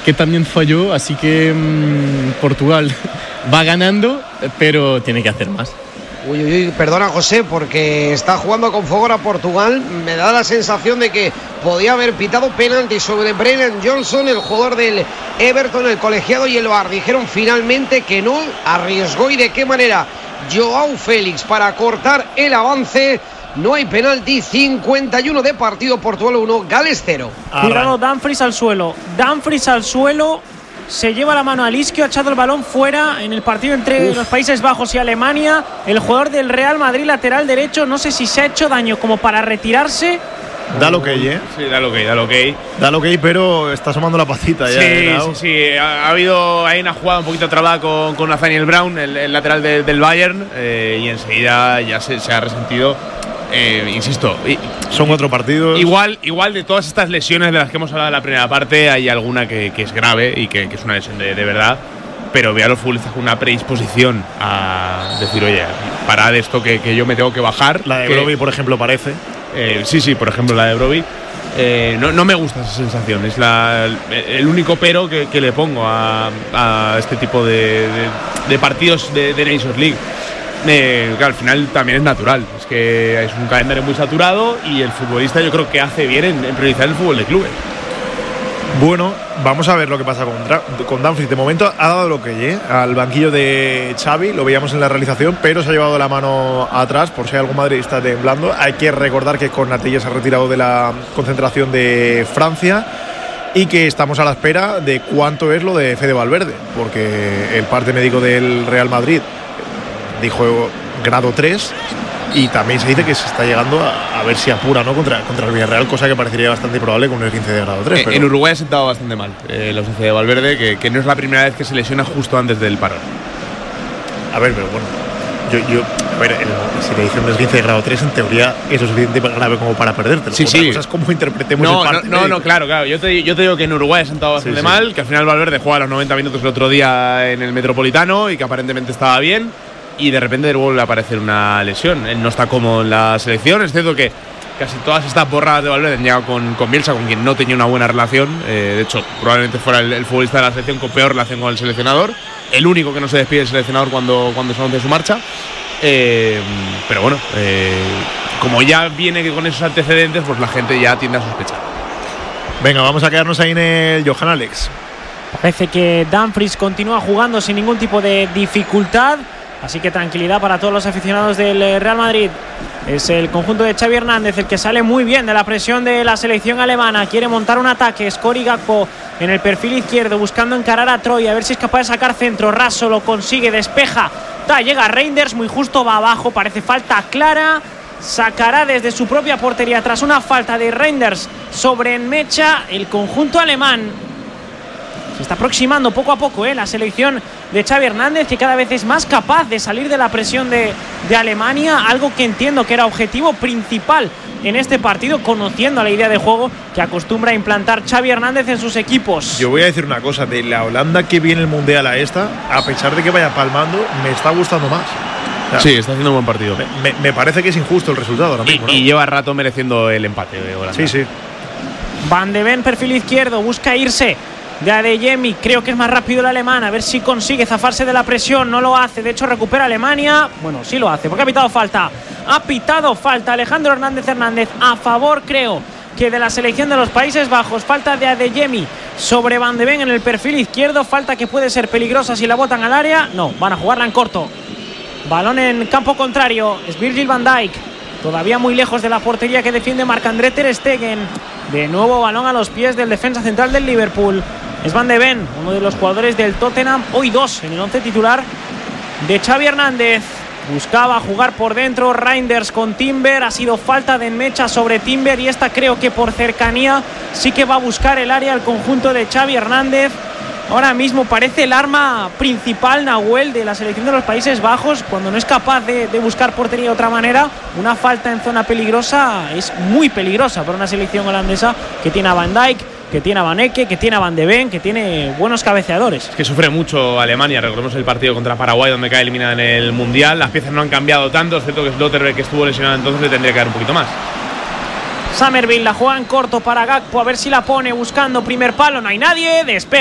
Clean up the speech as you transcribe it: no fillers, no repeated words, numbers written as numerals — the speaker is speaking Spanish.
que también falló, así que Portugal va ganando, pero tiene que hacer más. Uy, perdona José, porque está jugando con fogor a Portugal. Me da la sensación de que podía haber pitado penalti sobre Brennan Johnson, el jugador del Everton, el colegiado, y el VAR dijeron finalmente que no. Arriesgó, y de qué manera Joao Félix para cortar el avance. No hay penalti. 51 de partido, Portugal 1, Gales 0. Cuidado, Dumfries al suelo. Se lleva la mano al isquio, ha echado el balón fuera en el partido entre los Países Bajos y Alemania. El jugador del Real Madrid, lateral derecho, no sé si se ha hecho daño como para retirarse. Da lo que hay, ¿eh? Sí, da lo que hay. Da lo que hay, pero está asomando la pacita ya. Sí. Ha habido ahí una jugada un poquito trabada con Nathaniel Brown, el lateral del Bayern, y enseguida ya se ha resentido. Insisto, son 4 partidos. Igual de todas estas lesiones de las que hemos hablado en la primera parte, hay alguna que es grave y que es una lesión de verdad. Pero veo a los futbolistas con una predisposición a decir, oye, parad esto que yo me tengo que bajar. La de Brobbey, por ejemplo, parece. Sí, por ejemplo, la de Brobbey. No me gusta esa sensación. Es el único pero que le pongo a este tipo de partidos de Nations League. Que al final también es natural, es que es un calendario muy saturado y el futbolista yo creo que hace bien en priorizar el fútbol de clubes. Bueno, vamos a ver lo que pasa con Dumfries. De momento ha dado lo que al banquillo de Xavi, lo veíamos en la realización, pero se ha llevado la mano atrás por si hay algún madridista temblando. Hay que recordar que Cornatella se ha retirado de la concentración de Francia y que estamos a la espera de cuánto es lo de Fede Valverde, porque el parte médico del Real Madrid dijo grado 3 y también se dice que se está llegando a ver si apura, ¿no? contra el Villarreal, cosa que parecería bastante probable con el 15 de grado 3. En Uruguay ha sentado bastante mal la ausencia de Valverde, que no es la primera vez que se lesiona justo antes del parón. A ver, pero bueno, si le dicen 15 de grado 3, en teoría es lo suficiente grave como para perdértelo. Sí. Otra cosa es cómo interpretemos el parte médico. No, claro. Yo te digo que en Uruguay ha sentado bastante mal, que al final Valverde juega los 90 minutos el otro día en el Metropolitano y que aparentemente estaba bien. Y de repente vuelve a aparecer una lesión. Él no está cómodo en la selección. Es cierto que casi todas estas borradas de Valverde han llegado con Bielsa, con quien no tenía una buena relación. De hecho, probablemente fuera el futbolista de la selección con peor relación con el seleccionador. El único que no se despide del seleccionador cuando se anuncia su marcha. Pero bueno, como ya viene con esos antecedentes, pues la gente ya tiende a sospechar. Venga, vamos a quedarnos ahí en el Johan Alex. Parece que Dumfries continúa jugando sin ningún tipo de dificultad. Así que tranquilidad para todos los aficionados del Real Madrid. Es el conjunto de Xavi Hernández el que sale muy bien de la presión de la selección alemana. Quiere montar un ataque. Scori Gakpo en el perfil izquierdo buscando encarar a Troy, a ver si es capaz de sacar centro. Raso lo consigue, despeja. Llega Reinders, muy justo, va abajo. Parece falta clara. Sacará desde su propia portería tras una falta de Reinders sobre Enmecha. El conjunto alemán se está aproximando poco a poco la selección de Xavi Hernández, que cada vez es más capaz de salir de la presión de Alemania, algo que entiendo que era objetivo principal en este partido, conociendo la idea de juego que acostumbra a implantar Xavi Hernández en sus equipos. Yo voy a decir una cosa, de la Holanda que viene el Mundial a esta, a pesar de que vaya palmando, me está gustando más. O sea, sí, está haciendo un buen partido. Me parece que es injusto el resultado ahora mismo, ¿no? Y lleva rato mereciendo el empate de Holanda. Sí. Van de Ven, perfil izquierdo, busca irse de Adeyemi, creo que es más rápido el alemán, a ver si consigue zafarse de la presión. No lo hace, de hecho recupera Alemania. Bueno, sí lo hace, porque ha pitado falta Alejandro Hernández a favor, creo que de la selección de los Países Bajos. Falta de Adeyemi sobre Van de Ven en el perfil izquierdo, falta que puede ser peligrosa si la botan al área. No, van a jugarla en corto. Balón en campo contrario, es Virgil van Dijk, todavía muy lejos de la portería que defiende Marc-André ter Stegen. De nuevo balón a los pies del defensa central del Liverpool. Es Van de Ven, uno de los jugadores del Tottenham, hoy 2 en el 11 titular de Xavi Hernández. Buscaba jugar por dentro Reinders con Timber, ha sido falta de Enmecha sobre Timber, y esta creo que por cercanía sí que va a buscar el área al conjunto de Xavi Hernández. Ahora mismo parece el arma principal, Nahuel, de la selección de los Países Bajos, cuando no es capaz de buscar portería de otra manera. Una falta en zona peligrosa es muy peligrosa para una selección holandesa que tiene a Van Dijk, que tiene a Van Ecke, que tiene a Van de Ven, que tiene buenos cabeceadores. Es que sufre mucho Alemania. Recordemos el partido contra Paraguay, donde cae eliminada en el Mundial. Las piezas no han cambiado tanto, excepto que Slotterbeck, que estuvo lesionado, entonces le tendría que dar un poquito más. Summerville la juega en corto para Gakpo, a ver si la pone, buscando primer palo, no hay nadie, despeja.